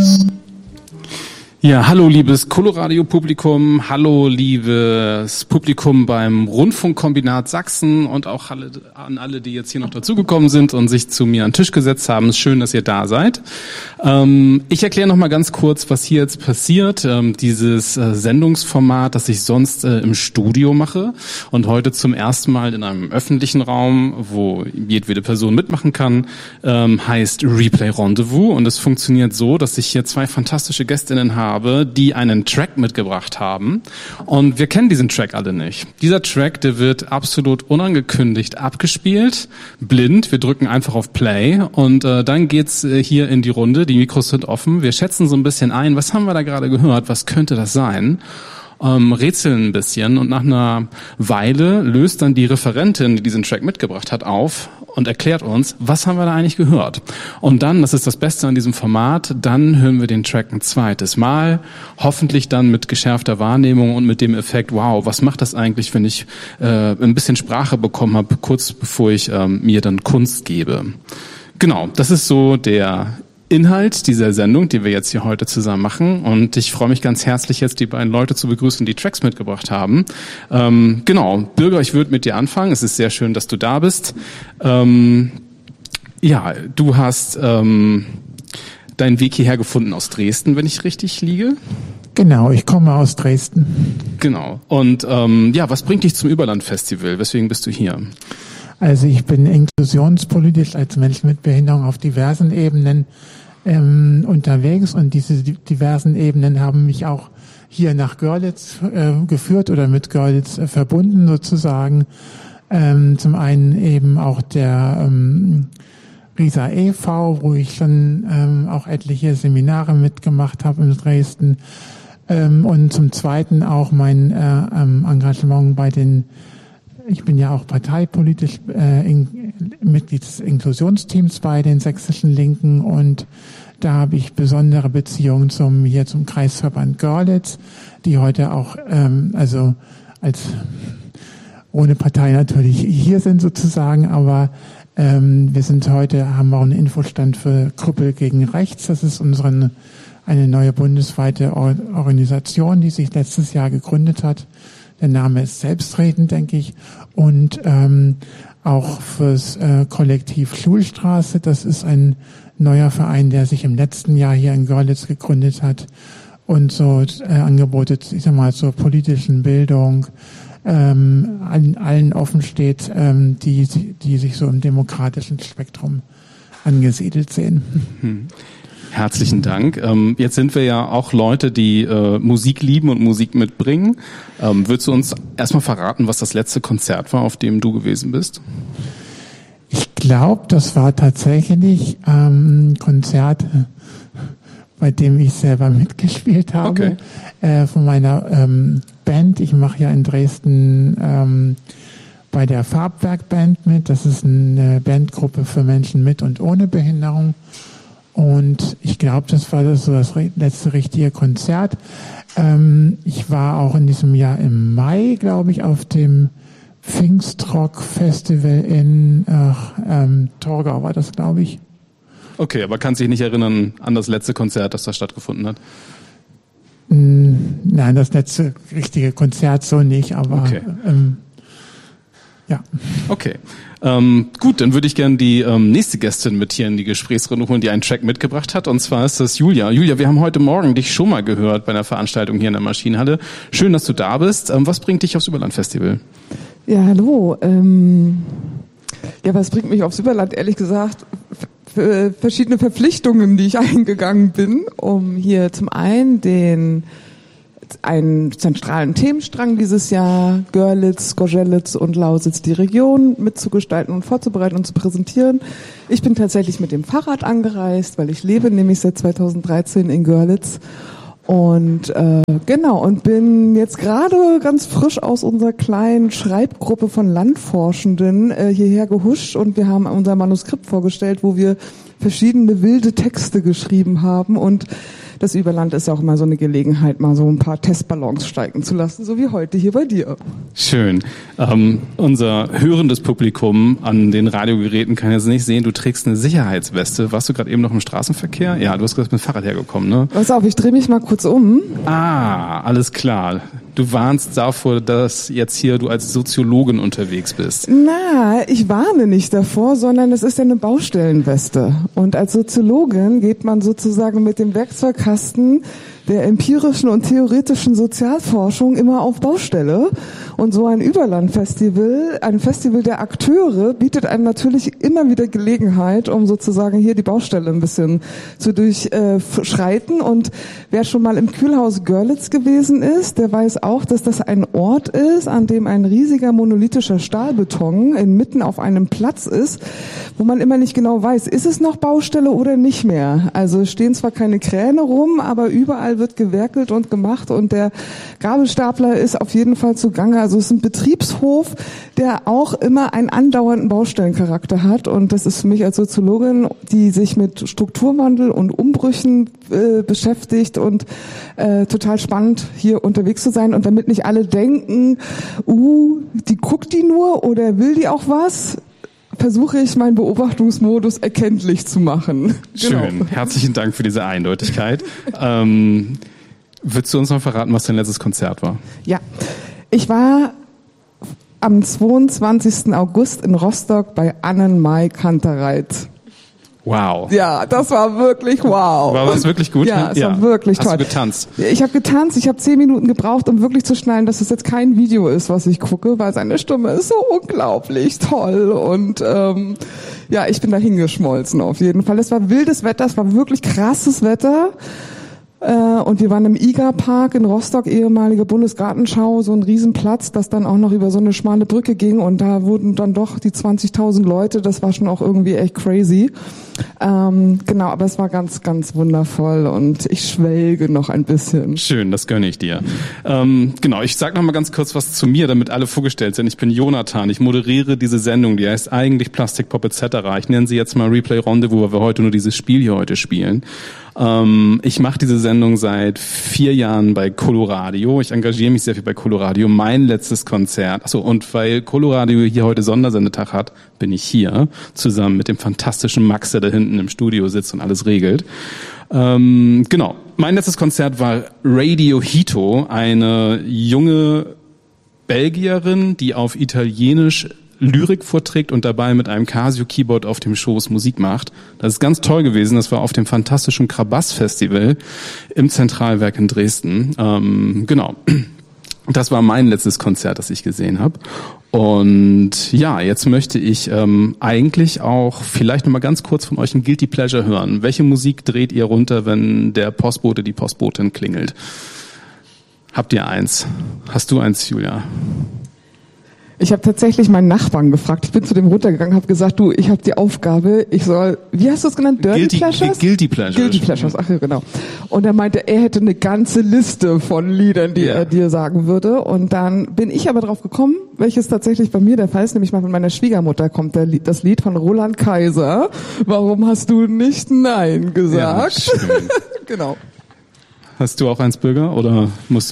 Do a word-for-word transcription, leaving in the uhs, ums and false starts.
Ja, hallo liebes Coloradio-Publikum, hallo liebes Publikum beim Rundfunkkombinat Sachsen und auch alle, an alle, die jetzt hier noch dazugekommen sind und sich zu mir an den Tisch gesetzt haben. Es ist schön, dass ihr da seid. Ähm, ich erkläre noch mal ganz kurz, was hier jetzt passiert. Ähm, dieses äh, Sendungsformat, das ich sonst äh, im Studio mache und heute zum ersten Mal in einem öffentlichen Raum, wo jedwede Person mitmachen kann, ähm, heißt Replay Rendezvous, und es funktioniert so, dass ich hier zwei fantastische Gästinnen habe, die einen Track mitgebracht haben, und wir kennen diesen Track alle nicht. Dieser Track, der wird absolut unangekündigt abgespielt, blind. Wir drücken einfach auf Play und äh, dann geht's äh, hier in die Runde. Die Mikros sind offen. Wir schätzen so ein bisschen ein, was haben wir da gerade gehört, was könnte das sein? Ähm, rätseln ein bisschen, und nach einer Weile löst dann die Referentin, die diesen Track mitgebracht hat, auf und erklärt uns, was haben wir da eigentlich gehört. Und dann, das ist das Beste an diesem Format, dann hören wir den Track ein zweites Mal, hoffentlich dann mit geschärfter Wahrnehmung und mit dem Effekt, wow, was macht das eigentlich, wenn ich äh, ein bisschen Sprache bekommen habe, kurz bevor ich ähm, mir dann Kunst gebe. Genau, das ist so der Inhalt dieser Sendung, die wir jetzt hier heute zusammen machen, und ich freue mich ganz herzlich, jetzt die beiden Leute zu begrüßen, die Tracks mitgebracht haben. Ähm, genau, Birger, ich würde mit dir anfangen. Es ist sehr schön, dass du da bist. Ähm, ja, du hast ähm, deinen Weg hierher gefunden aus Dresden, wenn ich richtig liege. Genau, ich komme aus Dresden. Genau. Und ähm, ja, was bringt dich zum Überland-Festival? Weswegen bist du hier? Also ich bin inklusionspolitisch als Mensch mit Behinderung auf diversen Ebenen ähm, unterwegs, und diese diversen Ebenen haben mich auch hier nach Görlitz äh, geführt oder mit Görlitz äh, verbunden sozusagen. Ähm, zum einen eben auch der ähm, Risa e V, wo ich schon ähm, auch etliche Seminare mitgemacht habe in Dresden, ähm, und zum zweiten auch mein äh, ähm, Engagement bei den Ich bin ja auch parteipolitisch äh, in, Mitglied des Inklusionsteams bei den sächsischen Linken, und da habe ich besondere Beziehungen zum hier zum Kreisverband Görlitz, die heute auch ähm, also als ohne Partei natürlich hier sind sozusagen, aber ähm, wir sind heute haben auch einen Infostand für Krüppel gegen Rechts. Das ist unsere eine neue bundesweite Organisation, die sich letztes Jahr gegründet hat. Der Name ist selbstredend, denke ich. Und ähm, auch fürs äh, Kollektiv Schulstraße. Das ist ein neuer Verein, der sich im letzten Jahr hier in Görlitz gegründet hat und so äh, Angebote, ich sag mal, zur politischen Bildung ähm, allen, allen offen steht, ähm, die, die sich so im demokratischen Spektrum angesiedelt sehen. Hm. Herzlichen Dank. Ähm, jetzt sind wir ja auch Leute, die äh, Musik lieben und Musik mitbringen. Ähm, würdest du uns erstmal verraten, was das letzte Konzert war, auf dem du gewesen bist? Ich glaube, das war tatsächlich ähm, ein Konzert, bei dem ich selber mitgespielt habe, okay. äh, von meiner ähm, Band. Ich mache ja in Dresden ähm, bei der Farbwerk-Band mit. Das ist eine Bandgruppe für Menschen mit und ohne Behinderung. Und ich glaube, das war das so das letzte richtige Konzert. Ähm, ich war auch in diesem Jahr im Mai, glaube ich, auf dem Pfingstrock-Festival in ach, ähm, Torgau war das, glaube ich. Okay, aber kannst dich nicht erinnern an das letzte Konzert, das da stattgefunden hat? Nein, das letzte richtige Konzert so nicht, aber okay. ähm, ja. Okay. Ähm, gut, dann würde ich gerne die ähm, nächste Gästin mit hier in die Gesprächsrunde holen, die einen Track mitgebracht hat. Und zwar ist das Julia. Julia, wir haben heute Morgen dich schon mal gehört bei einer Veranstaltung hier in der Maschinenhalle. Schön, dass du da bist. Ähm, was bringt dich aufs Überland-Festival? Ja, hallo. Ähm, ja, was bringt mich aufs Überland? Ehrlich gesagt, f- verschiedene Verpflichtungen, die ich eingegangen bin, um hier zum einen den einen zentralen Themenstrang dieses Jahr, Görlitz, Gorzelitz und Lausitz, die Region mitzugestalten und vorzubereiten und zu präsentieren. Ich bin tatsächlich mit dem Fahrrad angereist, weil ich lebe nämlich seit zweitausenddreizehn in Görlitz. Und äh, genau, und bin jetzt gerade ganz frisch aus unserer kleinen Schreibgruppe von Landforschenden äh, hierher gehuscht, und wir haben unser Manuskript vorgestellt, wo wir verschiedene wilde Texte geschrieben haben, und das Überland ist auch immer so eine Gelegenheit, mal so ein paar Testballons steigen zu lassen, so wie heute hier bei dir. Schön. Ähm, unser hörendes Publikum an den Radiogeräten kann jetzt nicht sehen, du trägst eine Sicherheitsweste. Warst du gerade eben noch im Straßenverkehr? Ja, du hast gerade mit dem Fahrrad hergekommen, ne? Pass auf, ich drehe mich mal kurz um. Ah, alles klar. Du warnst davor, dass jetzt hier du als Soziologin unterwegs bist. Na, ich warne nicht davor, sondern es ist ja eine Baustellenweste. Und als Soziologin geht man sozusagen mit dem Werkzeugkasten der empirischen und theoretischen Sozialforschung immer auf Baustelle. Und so ein Überlandfestival, ein Festival der Akteure, bietet einem natürlich immer wieder Gelegenheit, um sozusagen hier die Baustelle ein bisschen zu durchschreiten. Und wer schon mal im Kühlhaus Görlitz gewesen ist, der weiß auch, dass das ein Ort ist, an dem ein riesiger monolithischer Stahlbeton inmitten auf einem Platz ist, wo man immer nicht genau weiß, ist es noch Baustelle oder nicht mehr. Also stehen zwar keine Kräne rum, aber überall wird gewerkelt und gemacht und der Gabelstapler ist auf jeden Fall zugange. Also es ist ein Betriebshof, der auch immer einen andauernden Baustellencharakter hat und das ist für mich als Soziologin, die sich mit Strukturwandel und Umbrüchen äh, beschäftigt und äh, total spannend, hier unterwegs zu sein und damit nicht alle denken, uh, die guckt die nur oder will die auch was? Versuche ich, meinen Beobachtungsmodus erkenntlich zu machen. Schön. Genau. Herzlichen Dank für diese Eindeutigkeit. ähm, willst du uns noch verraten, was dein letztes Konzert war? Ja, ich war am zweiundzwanzigsten August in Rostock bei Annenmai Kantereit. Wow. Ja, das war wirklich wow. War das wirklich gut? Ja, es ja. war wirklich Hast toll. Hast du getanzt? Ich habe getanzt, ich habe zehn Minuten gebraucht, um wirklich zu schnallen, dass es jetzt kein Video ist, was ich gucke, weil seine Stimme ist so unglaublich toll und ähm, ja, ich bin da hingeschmolzen auf jeden Fall. Es war wildes Wetter, es war wirklich krasses Wetter. Und wir waren im I G A-Park in Rostock, ehemalige Bundesgartenschau, so ein Riesenplatz, das dann auch noch über so eine schmale Brücke ging und da wurden dann doch die zwanzigtausend Leute, das war schon auch irgendwie echt crazy. Ähm, genau, aber es war ganz, ganz wundervoll und ich schwelge noch ein bisschen. Schön, das gönne ich dir. Ähm, genau, ich sage noch mal ganz kurz was zu mir, damit alle vorgestellt sind. Ich bin Jonathan, ich moderiere diese Sendung, die heißt eigentlich Plastikpop et cetera. Ich nenne sie jetzt mal Replay Rendezvous, weil wir heute nur dieses Spiel hier heute spielen. Ähm, ich mache diese Sendung seit vier Jahren bei Coloradio. Ich engagiere mich sehr viel bei Coloradio. Mein letztes Konzert, achso, und weil Coloradio hier heute Sondersendetag hat, bin ich hier zusammen mit dem fantastischen Max, der da hinten im Studio sitzt und alles regelt. Ähm, genau. Mein letztes Konzert war Radio Hito, eine junge Belgierin, die auf Italienisch Lyrik vorträgt und dabei mit einem Casio-Keyboard auf dem Schoß Musik macht. Das ist ganz toll gewesen. Das war auf dem fantastischen Krabass-Festival im Zentralwerk in Dresden. Ähm, genau. Das war mein letztes Konzert, das ich gesehen habe. Und ja, jetzt möchte ich ähm, eigentlich auch vielleicht noch mal ganz kurz von euch ein Guilty Pleasure hören. Welche Musik dreht ihr runter, wenn der Postbote, die Postbotin klingelt? Habt ihr eins? Hast du eins, Julia? Ich habe tatsächlich meinen Nachbarn gefragt. Ich bin zu dem runtergegangen, habe gesagt, du, ich habe die Aufgabe, ich soll, wie hast du es genannt? Dirty Guilty, Pleasures? Guilty Pleasures. Guilty Pleasures, ach ja, genau. Und er meinte, er hätte eine ganze Liste von Liedern, die ja. er dir sagen würde. Und dann bin ich aber drauf gekommen, welches tatsächlich bei mir der Fall ist, nämlich mal von meiner Schwiegermutter kommt der, das Lied von Roland Kaiser. Warum hast du nicht Nein gesagt? Ja, schön. Genau. Hast du auch eins, Bürger, oder musst du